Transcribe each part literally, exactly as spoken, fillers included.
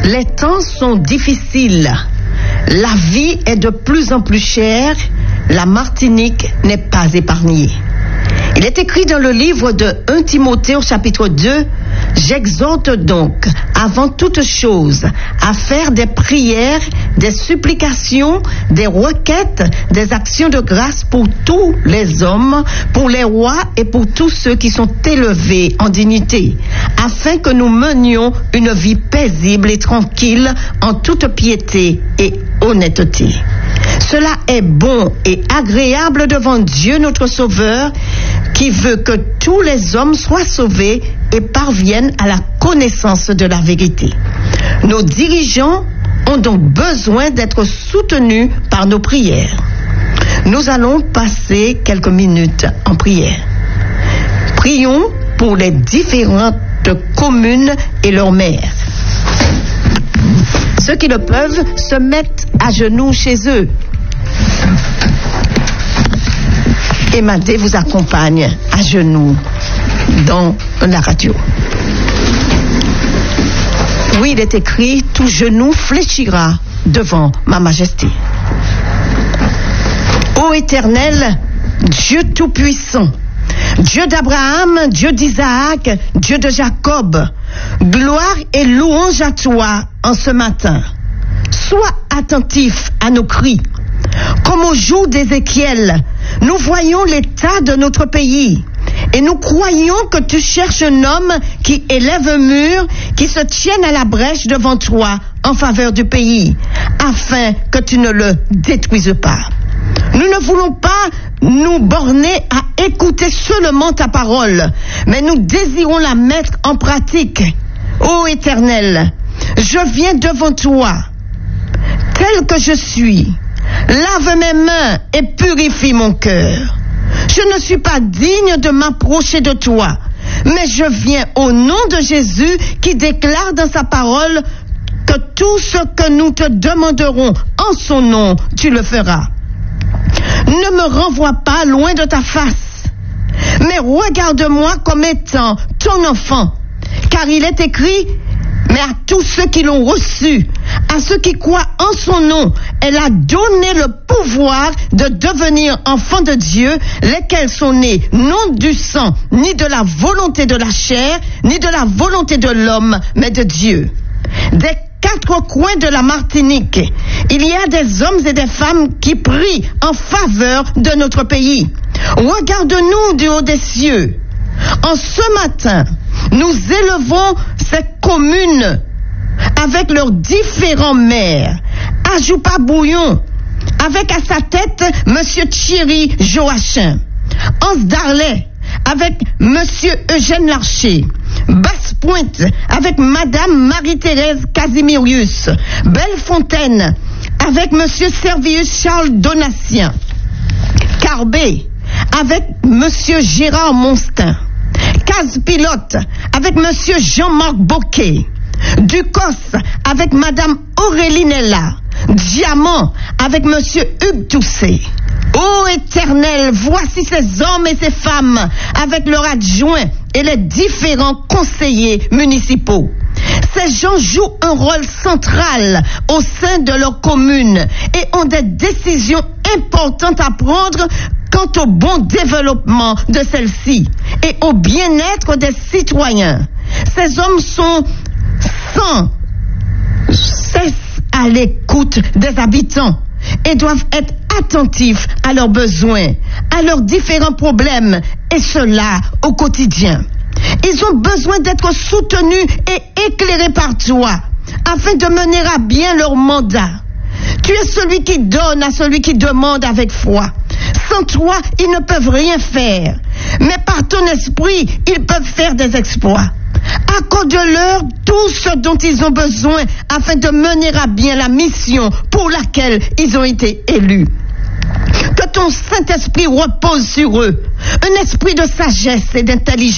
Les temps sont difficiles. La vie est de plus en plus chère. La Martinique n'est pas épargnée. Il est écrit dans le livre de premier Timothée au chapitre deux, « J'exhorte donc, avant toute chose, à faire des prières, des supplications, des requêtes, des actions de grâce pour tous les hommes, pour les rois et pour tous ceux qui sont élevés en dignité, afin que nous menions une vie paisible et tranquille en toute piété et honnêteté. Cela est bon et agréable devant Dieu notre Sauveur, qui veut que tous les hommes soient sauvés et parviennent à la connaissance de la vérité. Nos dirigeants ont donc besoin d'être soutenus par nos prières. Nous allons passer quelques minutes en prière. Prions pour les différentes communes et leurs maires. Ceux qui le peuvent se mettent à genoux chez eux. Et Madé vous accompagne à genoux dans la radio. Oui, il est écrit, tout genou fléchira devant ma majesté. Ô Éternel, Dieu tout-puissant, Dieu d'Abraham, Dieu d'Isaac, Dieu de Jacob, gloire et louange à toi en ce matin. Sois attentif à nos cris. Comme au jour d'Ézéchiel, nous voyons l'état de notre pays et nous croyons que tu cherches un homme qui élève un mur, qui se tienne à la brèche devant toi en faveur du pays, afin que tu ne le détruises pas. Nous ne voulons pas nous borner à écouter seulement ta parole, mais nous désirons la mettre en pratique. Ô Éternel, je viens devant toi, tel que je suis. Lave mes mains et purifie mon cœur. Je ne suis pas digne de m'approcher de toi, mais je viens au nom de Jésus qui déclare dans sa parole que tout ce que nous te demanderons en son nom, tu le feras. Ne me renvoie pas loin de ta face, mais regarde-moi comme étant ton enfant, car il est écrit, mais à tous ceux qui l'ont reçu, à ceux qui croient en son nom, elle a donné le pouvoir de devenir enfants de Dieu, lesquels sont nés non du sang, ni de la volonté de la chair, ni de la volonté de l'homme, mais de Dieu. Des quatre coins de la Martinique, il y a des hommes et des femmes qui prient en faveur de notre pays. Regarde-nous du haut des cieux. En ce matin, nous élevons ces communes avec leurs différents maires. Ajoupa Bouillon, avec à sa tête Monsieur Thierry Joachim. Anse Darlet, avec Monsieur Eugène Larcher. Basse-Pointe, avec Madame Marie-Thérèse Casimirius. Bellefontaine, avec Monsieur Servius Charles Donatien. Carbet, avec Monsieur Gérard Monstin. Case-Pilote, avec Monsieur Jean-Marc Bocquet. Ducos, avec Madame Aurélie Nella. Diamant, avec Monsieur Hugues Toussaint. Ô Éternel, voici ces hommes et ces femmes, avec leurs adjoints et les différents conseillers municipaux. Ces gens jouent un rôle central au sein de leur commune et ont des décisions importantes à prendre quant au bon développement de celle-ci et au bien-être des citoyens. Ces hommes sont sans cesse à l'écoute des habitants et doivent être attentifs à leurs besoins, à leurs différents problèmes, et cela au quotidien. Ils ont besoin d'être soutenus et éclairés par toi, afin de mener à bien leur mandat. Tu es celui qui donne à celui qui demande avec foi. Sans toi, ils ne peuvent rien faire, mais par ton esprit, ils peuvent faire des exploits. Accorde-leur tout ce dont ils ont besoin afin de mener à bien la mission pour laquelle ils ont été élus. Que ton Saint-Esprit repose sur eux, un esprit de sagesse et d'intelligence,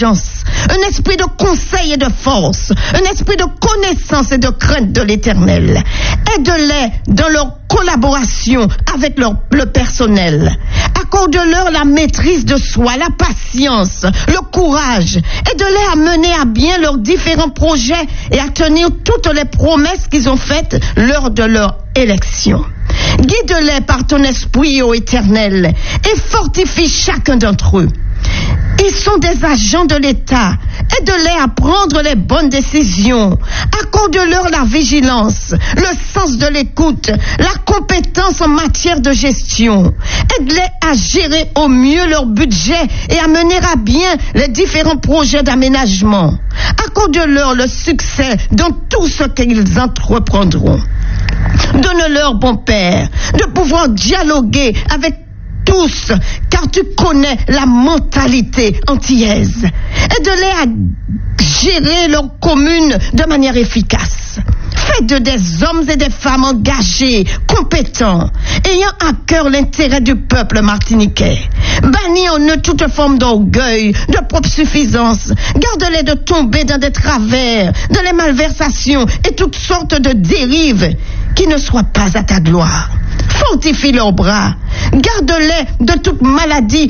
un esprit de conseil et de force, un esprit de connaissance et de crainte de l'Éternel. Aide-les dans leur collaboration avec leur, le personnel. Accorde-leur la maîtrise de soi, la patience, le courage. Aide-les à mener à bien leurs différents projets et à tenir toutes les promesses qu'ils ont faites lors de leur élection. Guide-les par ton esprit, ô Éternel, et fortifie chacun d'entre eux. Ils sont des agents de l'État. Aide-les à prendre les bonnes décisions. Accorde-leur la vigilance, le sens de l'écoute, la compétence en matière de gestion. Aide-les à gérer au mieux leur budget et à mener à bien les différents projets d'aménagement. Accorde-leur le succès dans tout ce qu'ils entreprendront. Donne-leur, bon Père, de pouvoir dialoguer avec tous, car tu connais la mentalité antillaise. Aide-les à gérer leur commune de manière efficace. Faites des hommes et des femmes engagés, compétents, ayant à cœur l'intérêt du peuple martiniquais. Bannis en eux toute forme d'orgueil, de propre suffisance. Garde-les de tomber dans des travers, dans les malversations et toutes sortes de dérives qui ne soient pas à ta gloire. Fortifie leurs bras. Garde-les de toute maladie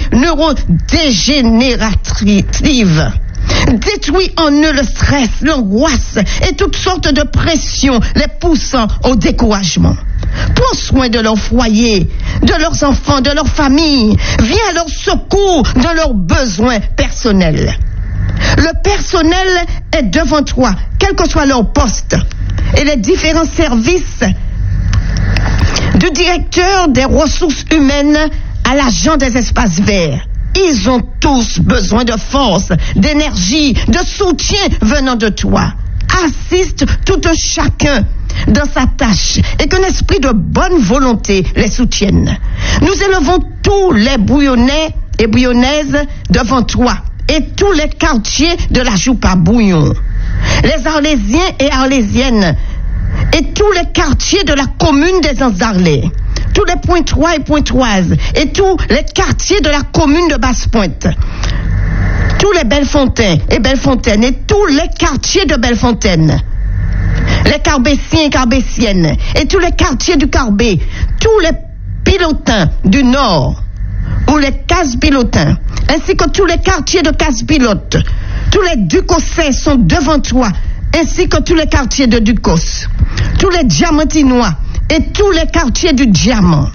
neurodégénérative. Détruis en eux le stress, l'angoisse et toutes sortes de pressions les poussant au découragement. Prends soin de leur foyer, de leurs enfants, de leur famille. Viens à leur secours dans leurs besoins personnels. Le personnel est devant toi, quel que soit leur poste, et les différents services du directeur des ressources humaines à l'agent des espaces verts. Ils ont tous besoin de force, d'énergie, de soutien venant de toi. Assiste tout un chacun dans sa tâche et qu'un esprit de bonne volonté les soutienne. Nous élevons tous les bouillonnais et bouillonnaises devant toi et tous les quartiers de la Joupa Bouillon. Les Arlésiens et Arlésiennes et tous les quartiers de la commune des Anses-d'Arlay, tous les Pointois et Pointoises et tous les quartiers de la commune de Basse-Pointe, tous les Bellefontaines et Bellefontaines et tous les quartiers de Bellefontaine, les Carbessiens et Carbessiennes et tous les quartiers du Carbet, tous les Pilotins du Nord ou les Casse-Pilotins, ainsi que tous les quartiers de Casse-Pilote. Tous les Ducossais sont devant toi, ainsi que tous les quartiers de Ducos, tous les Diamantinois et tous les quartiers du Diamant.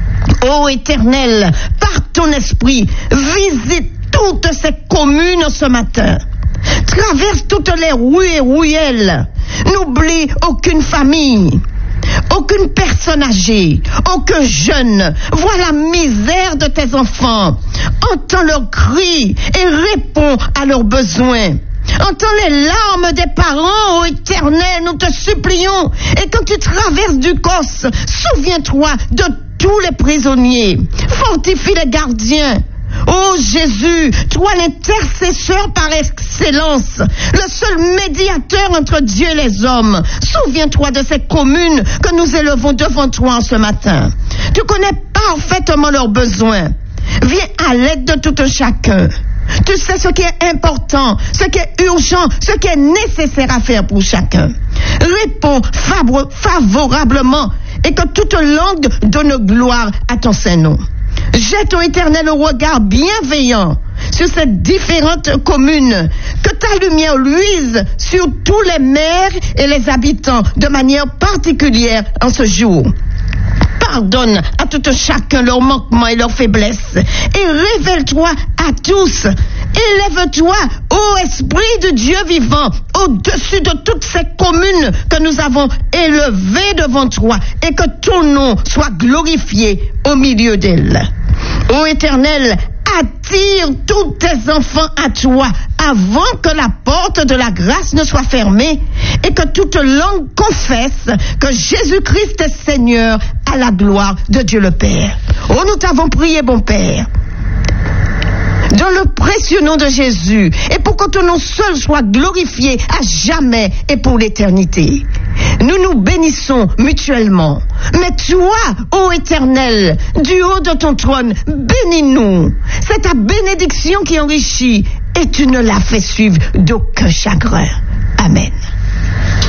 Ô Éternel, par ton esprit, visite toutes ces communes ce matin. Traverse toutes les rues et ruelles. N'oublie aucune famille, aucune personne âgée, aucun jeune. Vois la misère de tes enfants. Entends leurs cris et réponds à leurs besoins. Entends les larmes des parents, ô Éternel, nous te supplions. Et quand tu traverses Ducos, souviens-toi de tous les prisonniers. Fortifie les gardiens. Ô Jésus, toi l'intercesseur par excellence, le seul médiateur entre Dieu et les hommes. Souviens-toi de ces communes que nous élevons devant toi ce matin. Tu connais parfaitement leurs besoins. Viens à l'aide de tout un chacun. Tu sais ce qui est important, ce qui est urgent, ce qui est nécessaire à faire pour chacun. Réponds favorablement et que toute langue donne gloire à ton Saint-Nom. Jette, ô Éternel, un regard bienveillant sur ces différentes communes. Que ta lumière luise sur tous les maires et les habitants de manière particulière en ce jour. Pardonne à tout chacun leurs manquements et leurs faiblesses. Et révèle-toi à tous. Élève-toi, ô Esprit de Dieu vivant, au-dessus de toutes ces communes que nous avons élevées devant toi, et que ton nom soit glorifié au milieu d'elles. Ô Éternel, attire tous tes enfants à toi avant que la porte de la grâce ne soit fermée et que toute langue confesse que Jésus-Christ est Seigneur à la gloire de Dieu le Père. Oh, nous t'avons prié, bon Père, dans le précieux nom de Jésus, et pour que ton nom seul soit glorifié à jamais et pour l'éternité. Nous nous bénissons mutuellement. Mais toi, ô Éternel, du haut de ton trône, bénis-nous. C'est ta bénédiction qui enrichit et tu ne l'as fait suivre d'aucun chagrin. Amen.